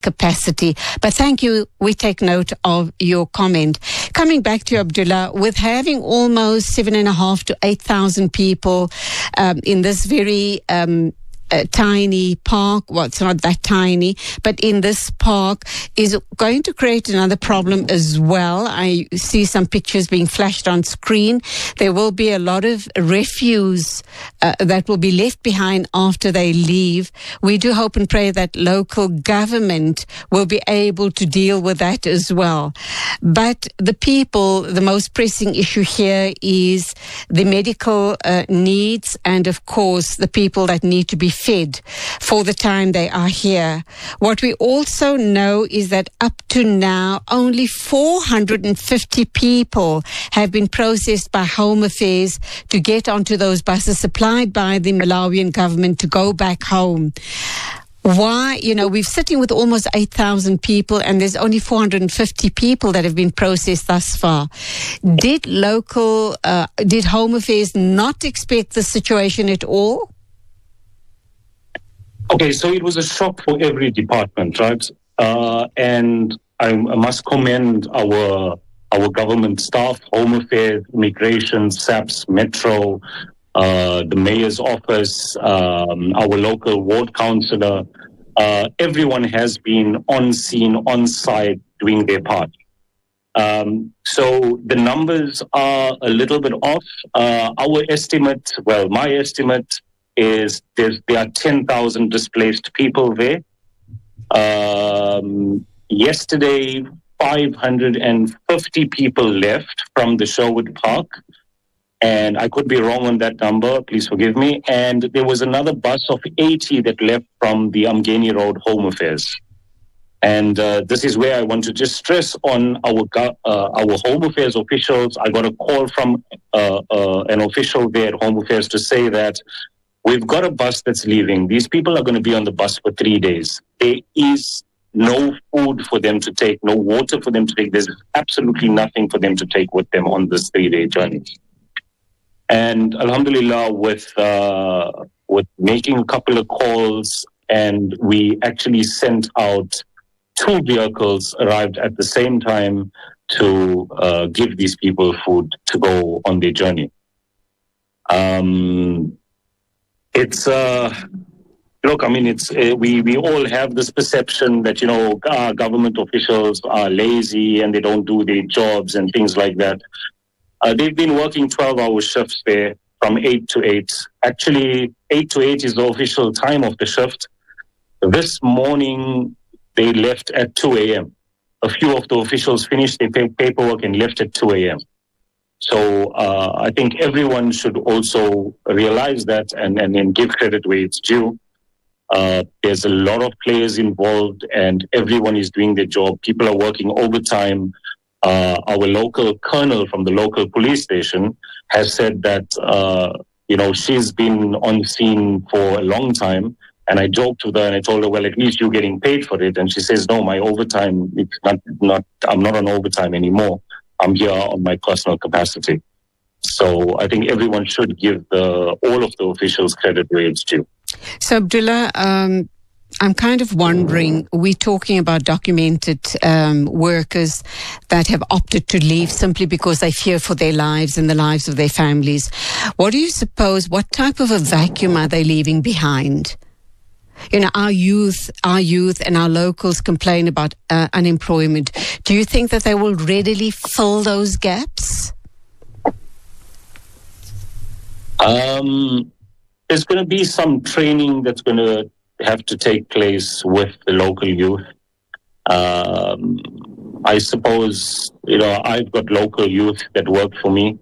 capacity. But thank you. We take note of your comment. Coming back to you, Abdullah, with having almost 7,500 to 8,000 people in this very tiny park. Well, it's not that tiny, but in this park is going to create another problem as well. I see some pictures being flashed on screen. There will be a lot of refuse that will be left behind after they leave. We do hope and pray that local government will be able to deal with that as well. But the people, the most pressing issue here is the medical needs and, of course, the people that need to be fed for the time they are here. What we also know is that up to now, only 450 people have been processed by Home Affairs to get onto those buses supplied by the Malawian government to go back home. Why? We're sitting with almost 8,000 people and there's only 450 people that have been processed thus far. Did Home Affairs not expect the situation at all? Okay, so it was a shock for every department, right? And I must commend our government staff, Home Affairs, Immigration, SAPS, Metro, the mayor's office, our local ward councillor. Everyone has been on scene, on site, doing their part. So the numbers are a little bit off. Our estimate, my estimate, is there are 10,000 displaced people there. Yesterday, 550 people left from the Sherwood Park. And I could be wrong on that number, please forgive me. And there was another bus of 80 that left from the Umgeni Road Home Affairs. And this is where I want to just stress on our Home Affairs officials. I got a call from an official there at Home Affairs to say that we've got a bus that's leaving. These people are going to be on the bus for 3 days. There is no food for them to take, no water for them to take. There's absolutely nothing for them to take with them on this 3-day journey. And alhamdulillah, with making a couple of calls, and we actually sent out 2 vehicles, arrived at the same time to give these people food to go on their journey. It's look, I mean, it's we all have this perception that government officials are lazy and they don't do their jobs and things like that. They've been working 12-hour shifts there from 8 to 8. Actually, 8 to 8 is the official time of the shift. This morning, they left at 2 a.m. A few of the officials finished their paperwork and left at 2 a.m. So I think everyone should also realize that and give credit where it's due. There's a lot of players involved and everyone is doing their job. People are working overtime. Our local colonel from the local police station has said that, she's been on scene for a long time. And I joked with her and I told her, well, at least you're getting paid for it. And she says, no, my overtime, I'm not on overtime anymore. I'm here on my personal capacity. So I think everyone should give all of the officials credit where it's due. So, Abdullah, I'm kind of wondering, we're talking about documented workers that have opted to leave simply because they fear for their lives and the lives of their families. What do you suppose, what type of a vacuum are they leaving behind? Our youth and our locals complain about unemployment. Do you think that they will readily fill those gaps? There's going to be some training that's going to have to take place with the local youth. I suppose, I've got local youth that work for me.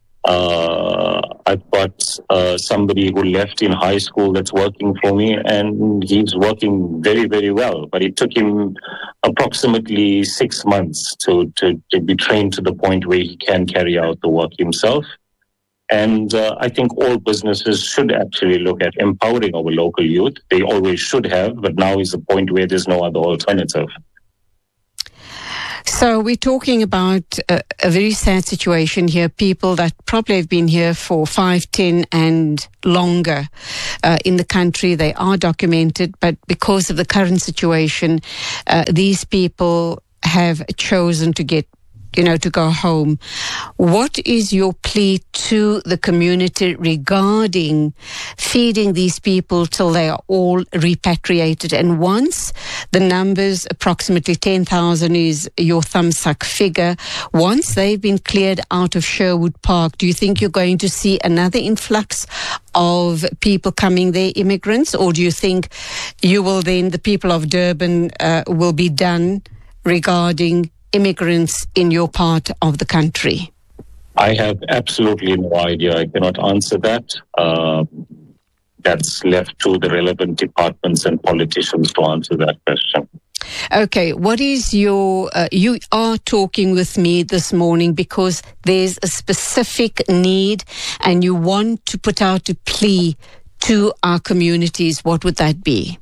I've got somebody who left in high school that's working for me, and he's working very, very well. But it took him approximately 6 months to be trained to the point where he can carry out the work himself. And I think all businesses should actually look at empowering our local youth. They always should have, but now is the point where there's no other alternative. So we're talking about a very sad situation here. People that probably have been here for 5, 10 and longer in the country. They are documented, but because of the current situation, these people have chosen to get to go home. What is your plea to the community regarding feeding these people till they are all repatriated? And once the numbers, approximately 10,000 is your thumbsuck figure, once they've been cleared out of Sherwood Park, do you think you're going to see another influx of people coming there, immigrants? Or do you think you will then, the people of Durban will be done regarding immigrants in your part of the country? I have absolutely no idea. I cannot answer that. That's left to the relevant departments and politicians to answer that question. Okay, what is your, you are talking with me this morning because there's a specific need and you want to put out a plea to our communities. What would that be?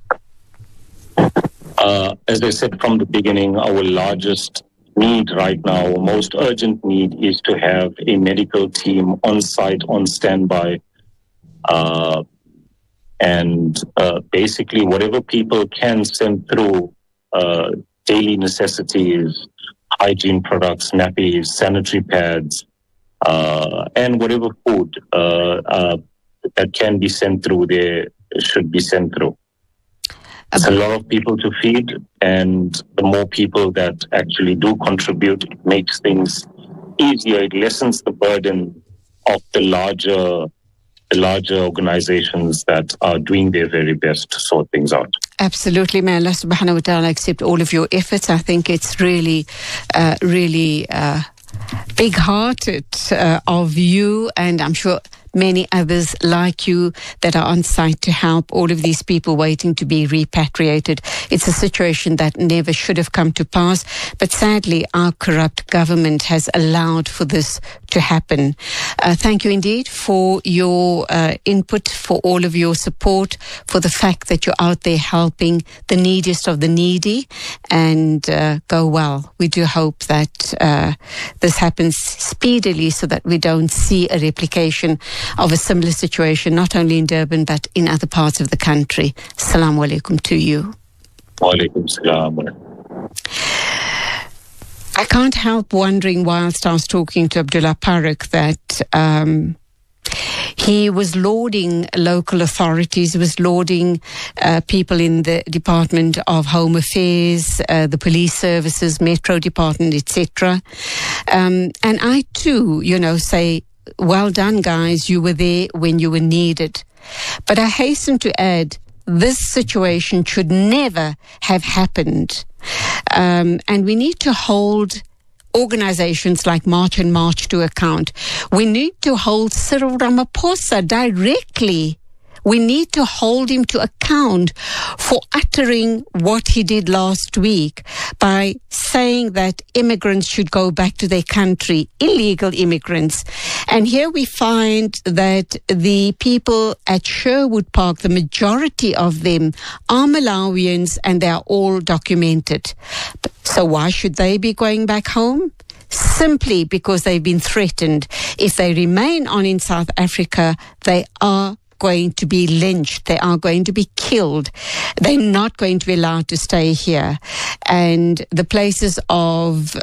As I said from the beginning, our largest need right now, most urgent need, is to have a medical team on site, on standby, and basically whatever people can send through, daily necessities, hygiene products, nappies, sanitary pads, and whatever food that can be sent through there should be sent through. It's a lot of people to feed, and the more people that actually do contribute, it makes things easier. It lessens the burden of the larger organizations that are doing their very best to sort things out. Absolutely. May Allah subhanahu wa ta'ala accept all of your efforts. I think it's really big-hearted of you, and I'm sure many others like you that are on site to help all of these people waiting to be repatriated. It's a situation that never should have come to pass, but sadly our corrupt government has allowed for this to happen. Thank you indeed for your input, for all of your support, for the fact that you're out there helping the neediest of the needy, and go well. We do hope that this happens speedily so that we don't see a replication of a similar situation, not only in Durban, but in other parts of the country. Assalamu alaikum to you. Wa alaikum salam. I can't help wondering, whilst I was talking to Abdullah Parak, that he was lauding local authorities, was lauding people in the Department of Home Affairs, the police services, Metro Department, etc. And I too, say, well done, guys, you were there when you were needed. But I hasten to add, this situation should never have happened. And we need to hold organizations like March and March to account. We need to hold Cyril Ramaphosa directly. We need to hold him to account for uttering what he did last week by saying that immigrants should go back to their country, illegal immigrants. And here we find that the people at Sherwood Park, the majority of them are Malawians, and they are all documented. So why should they be going back home? Simply because they've been threatened. If they remain on in South Africa, they are going to be lynched. They are going to be killed. They're not going to be allowed to stay here. And the places of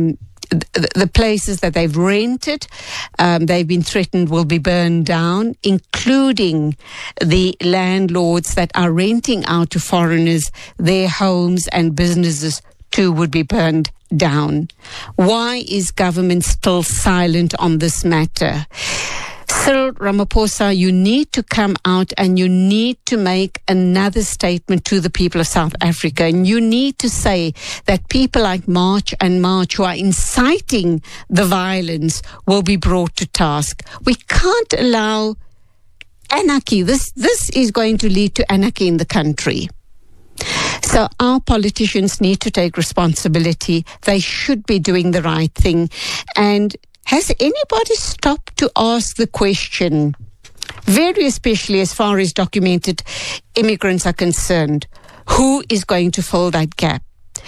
the places that they've rented, they've been threatened will be burned down, including the landlords that are renting out to foreigners. Their homes and businesses too would be burned down. Why is government still silent on this matter? Cyril Ramaphosa, you need to come out and you need to make another statement to the people of South Africa. And you need to say that people like March and March who are inciting the violence will be brought to task. We can't allow anarchy. This is going to lead to anarchy in the country. So our politicians need to take responsibility. They should be doing the right thing. And has anybody stopped to ask the question, very especially as far as documented immigrants are concerned, who is going to fill that gap?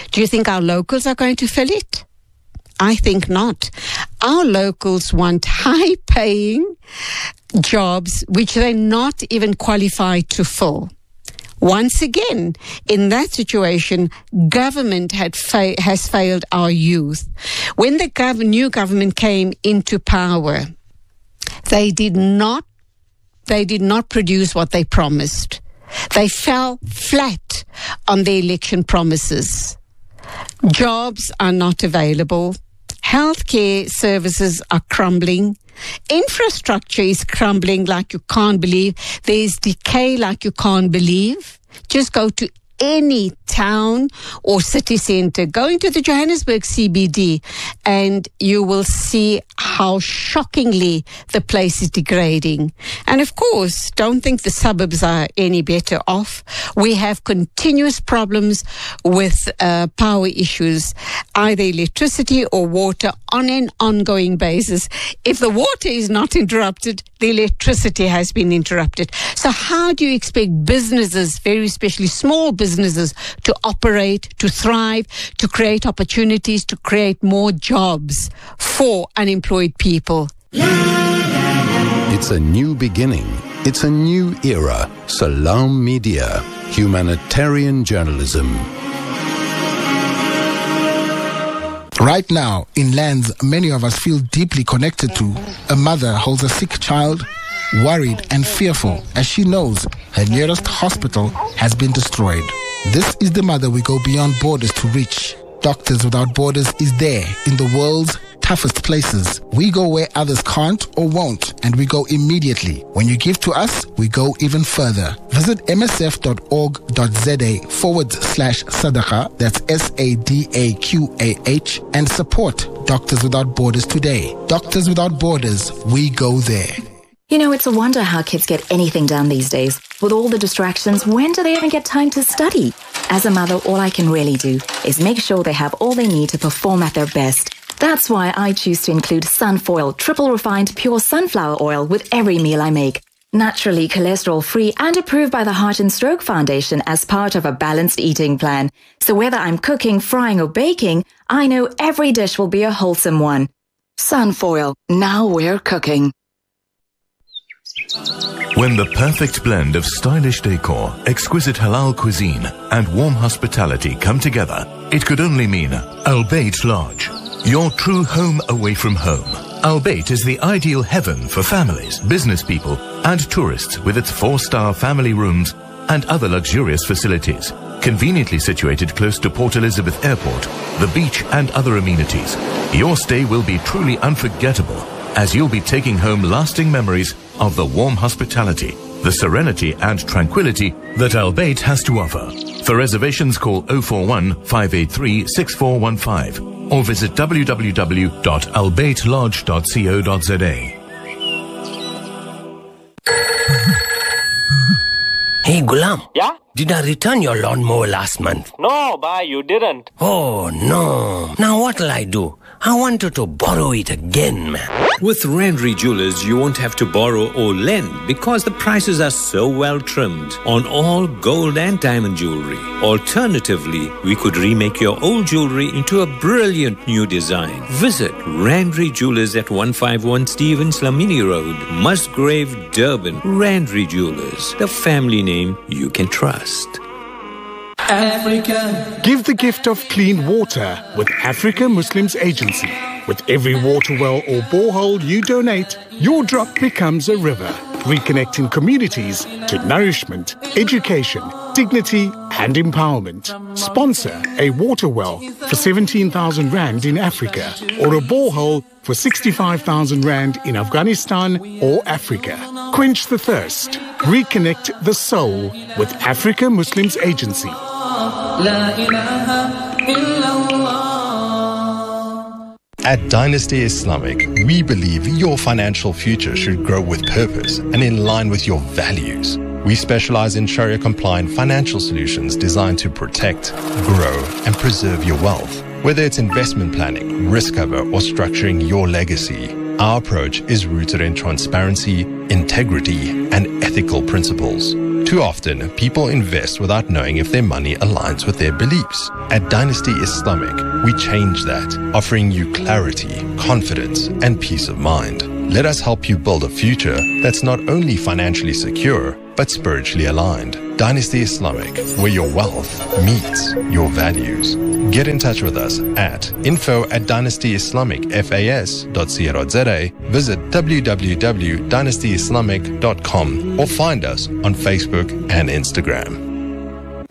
Do you think our locals are going to fill it? I think not. Our locals want high-paying jobs which they're not even qualified to fill. Once again, in that situation, government has failed our youth. When the new government came into power, they did not produce what they promised. They fell flat on their election promises. Jobs are not available. Healthcare services are crumbling. Infrastructure is crumbling like you can't believe. There's decay like you can't believe. Just go to any town or city centre. Go into the Johannesburg CBD and you will see how shockingly the place is degrading. And of course, don't think the suburbs are any better off. We have continuous problems with power issues, either electricity or water on an ongoing basis. If the water is not interrupted, the electricity has been interrupted. So how do you expect businesses, very especially small businesses, to operate, to thrive, to create opportunities, to create more jobs for unemployed people? It's a new beginning. It's a new era. Salam Media. Humanitarian journalism. Right now, in lands many of us feel deeply connected to, a mother holds a sick child, worried and fearful as she knows her nearest hospital has been destroyed. This is the mother we go beyond borders to reach. Doctors Without Borders is there in the world's toughest places. We go where others can't or won't, and we go immediately. When you give to us, we go even further. Visit msf.org.za/sadaqa, that's SADAQAH, and support Doctors Without Borders today. Doctors Without Borders, we go there. You know, it's a wonder how kids get anything done these days. With all the distractions, when do they even get time to study? As a mother, all I can really do is make sure they have all they need to perform at their best. That's why I choose to include Sunfoil triple refined pure sunflower oil with every meal I make. Naturally cholesterol-free and approved by the Heart and Stroke Foundation as part of a balanced eating plan. So whether I'm cooking, frying or baking, I know every dish will be a wholesome one. Sunfoil, now we're cooking. When the perfect blend of stylish decor, exquisite halal cuisine, and warm hospitality come together, it could only mean Al Bayt Lodge, your true home away from home. Al Bayt is the ideal heaven for families, business people, and tourists with its 4-star family rooms and other luxurious facilities. Conveniently situated close to Port Elizabeth Airport, the beach, and other amenities, your stay will be truly unforgettable, as you'll be taking home lasting memories of the warm hospitality, the serenity and tranquility that Al Bayt has to offer. For reservations, call 041-583-6415 or visit www.albaytlodge.co.za. Hey, Gulam. Yeah? Did I return your lawnmower last month? No, bhai, you didn't. Oh, no. Now what'll I do? I wanted to borrow it again, man. With Randry Jewelers, you won't have to borrow or lend because the prices are so well trimmed on all gold and diamond jewelry. Alternatively, we could remake your old jewelry into a brilliant new design. Visit Randry Jewelers at 151 Stevens Lamini Road, Musgrave, Durban. Randry Jewelers, the family name you can trust. Africa. Give the gift of clean water with Africa Muslims Agency. With every water well or borehole you donate, your drop becomes a river, reconnecting communities to nourishment, education, dignity and empowerment. Sponsor a water well for 17,000 Rand in Africa or a borehole for 65,000 Rand in Afghanistan or Africa. Quench the thirst. Reconnect the soul with Africa Muslims Agency. At Dynasty Islamic, we believe your financial future should grow with purpose and in line with your values. We specialize in Sharia-compliant financial solutions designed to protect, grow, and preserve your wealth. Whether it's investment planning, risk cover, or structuring your legacy, our approach is rooted in transparency, integrity, and ethical principles. To Too often, people invest without knowing if their money aligns with their beliefs. At Dynasty Islamic, we change that, offering you clarity, confidence, and peace of mind. Let us help you build a future that's not only financially secure, but spiritually aligned. Dynasty Islamic, where your wealth meets your values. Get in touch with us at info@dynastyislamicfas.co.za, visit www.dynastyislamic.com or find us on Facebook and Instagram.